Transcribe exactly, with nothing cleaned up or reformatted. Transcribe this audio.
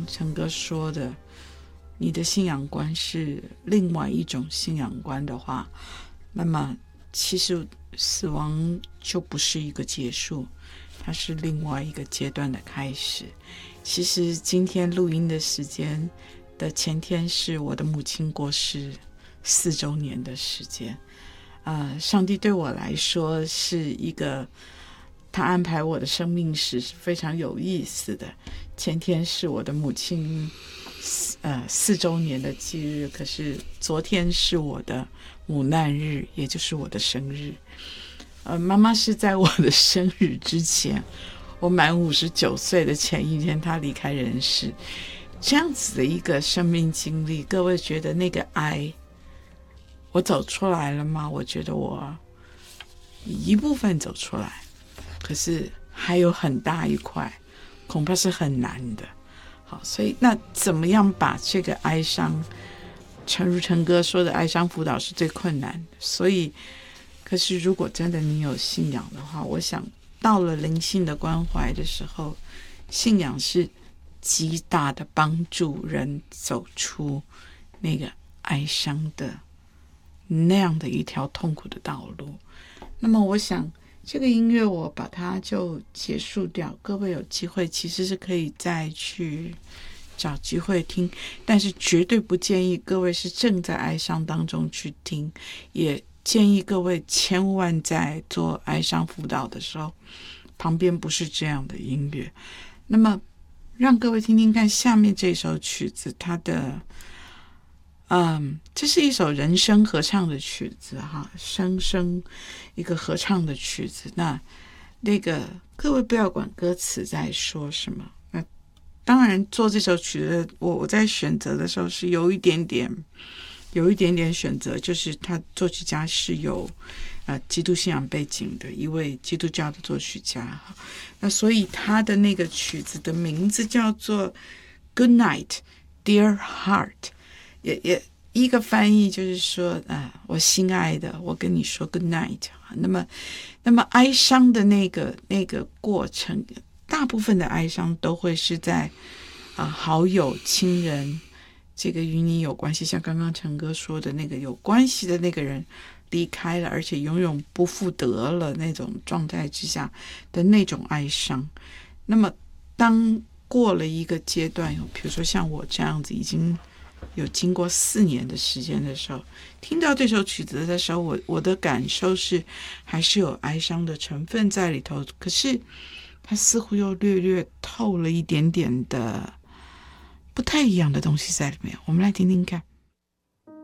陈哥说的，你的信仰观是另外一种信仰观的话，那么其实死亡就不是一个结束，它是另外一个阶段的开始。其实今天录音的时间的前天是我的母亲过世四周年的时间。呃，上帝对我来说是一个，他安排我的生命史是非常有意思的。前天是我的母亲呃四周年的忌日，可是昨天是我的母难日，也就是我的生日。呃，妈妈是在我的生日之前，我满五十九岁的前一天，她离开人世。这样子的一个生命经历，各位觉得那个哀，我走出来了吗？我觉得我一部分走出来，可是还有很大一块，恐怕是很难的。好，所以那怎么样把这个哀伤，诚如陈哥说的，哀伤辅导是最困难的。所以，可是如果真的你有信仰的话，我想到了灵性的关怀的时候，信仰是极大的帮助人走出那个哀伤的那样的一条痛苦的道路。那么我想这个音乐我把它就结束掉，各位有机会其实是可以再去找机会听，但是绝对不建议各位是正在哀伤当中去听，也建议各位千万在做哀伤辅导的时候旁边不是这样的音乐。那么让各位听听看下面这首曲子，它的嗯，这是一首人声合唱的曲子哈，声声一个合唱的曲子。那那个各位不要管歌词在说什么。那当然做这首曲子，我我在选择的时候是有一点点，有一点点选择，就是他作曲家是有呃基督信仰背景的一位基督教的作曲家。那所以他的那个曲子的名字叫做 Good Night, Dear Heart。也也一个翻译就是说啊，我心爱的，我跟你说 good night。那么，那么哀伤的那个那个过程，大部分的哀伤都会是在啊好友、亲人，这个与你有关系，像刚刚陈哥说的那个有关系的那个人离开了，而且永远不复得了那种状态之下的那种哀伤。那么，当过了一个阶段，比如说像我这样子已经有经过四年的时间的时候，听到这首曲子的时候，我我的感受是还是有哀伤的成分在里头，可是它似乎又略略透了一点点的不太一样的东西在里面。我们来听听看。